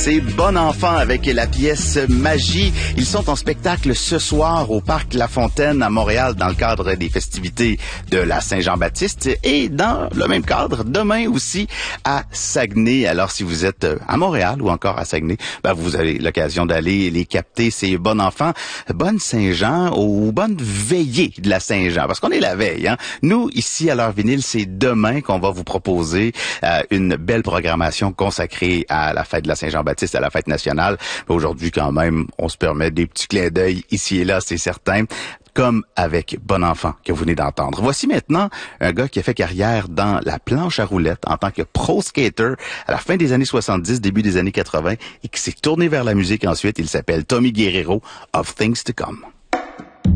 C'est Bon Enfant avec la pièce Magie. Ils sont en spectacle ce soir au Parc La Fontaine à Montréal dans le cadre des festivités de la Saint-Jean-Baptiste et dans le même cadre demain aussi à Saguenay. Alors si vous êtes à Montréal ou encore à Saguenay, vous avez l'occasion d'aller les capter. C'est Bon Enfant, bonne Saint-Jean ou bonne veillée de la Saint-Jean parce qu'on est la veille. Hein? Nous ici à l'heure vinyle, c'est demain qu'on va vous proposer une belle programmation consacrée à la fête de la Saint-Jean-Baptiste, à la fête nationale. Aujourd'hui, quand même, on se permet des petits clins d'œil ici et là, c'est certain, comme avec Bon Enfant que vous venez d'entendre. Voici maintenant un gars qui a fait carrière dans la planche à roulettes en tant que pro skater à la fin des années 70, début des années 80 et qui s'est tourné vers la musique ensuite. Il s'appelle Tommy Guerrero, Of Things to Come.